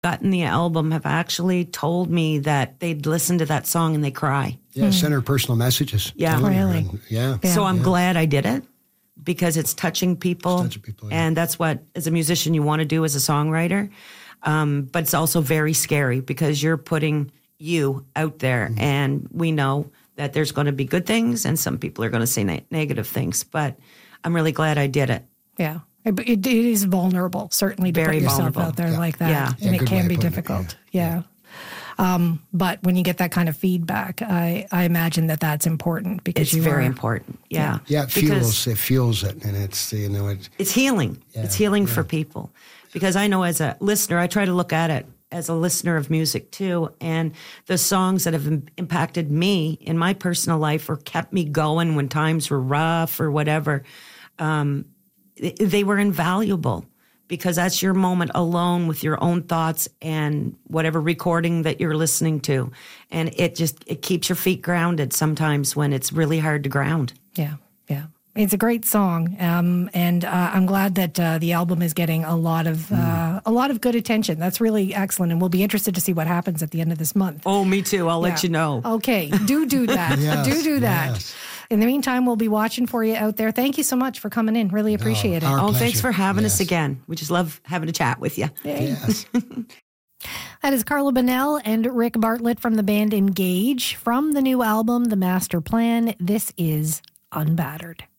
gotten the album have actually told me that they'd listen to that song and they cry. Yeah, send her personal messages. Yeah. Really? Yeah. So I'm glad I did it because it's touching people. And that's what, as a musician, you want to do as a songwriter. But it's also very scary because you're putting you out there, and we know that there's going to be good things and some people are going to say negative things. But I'm really glad I did it. Yeah. It is vulnerable, certainly, to put yourself out there like that. Yeah. And it can be difficult. Yeah. But when you get that kind of feedback, I imagine that's important because it's very important. Yeah. Yeah, it fuels it. And it's, it's healing. Yeah, it's healing for people. Because I know as a listener, I try to look at it as a listener of music too. And the songs that have impacted me in my personal life or kept me going when times were rough or whatever, they were invaluable because that's your moment alone with your own thoughts and whatever recording that you're listening to. And it keeps your feet grounded sometimes when it's really hard to ground. Yeah, yeah. It's a great song, and I'm glad that the album is getting a lot of good attention. That's really excellent, and we'll be interested to see what happens at the end of this month. Oh, me too. I'll let you know. Okay, do that. Yes, do that. Yes. In the meantime, we'll be watching for you out there. Thank you so much for coming in. Really appreciate it. Oh, thanks for having us again. We just love having a chat with you. Yes. That is Carla Bonnell and Rick Bartlett from the band Engage from the new album, The Master Plan. This is Unbattered.